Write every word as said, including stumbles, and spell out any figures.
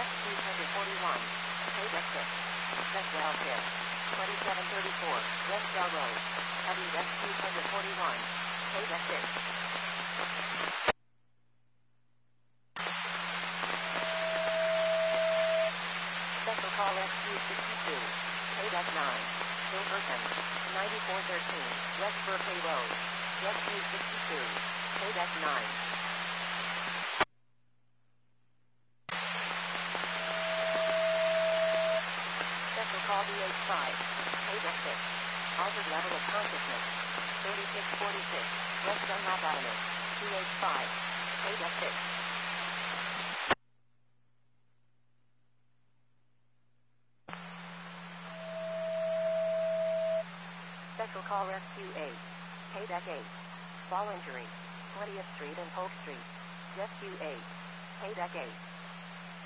West two forty-one, Paydeck six. Beckwell six. twenty-seven thirty-four, West Bell Road. Heavy West two forty-one, Paydeck six. Special call S Q sixty-two, Paydeck nine. Silverton, ninety-four thirteen, West Berkeley Road. S Q sixty-two, Paydeck nine. Special call D H five, Paydeck six. Altered level of consciousness. thirty-six forty-six, West Dunlap Avenue. T H five, Paydeck six. Special call S Q eight, Paydeck eight. Fall injury, twentieth Street and Polk Street. S Q eight, Paydeck eight.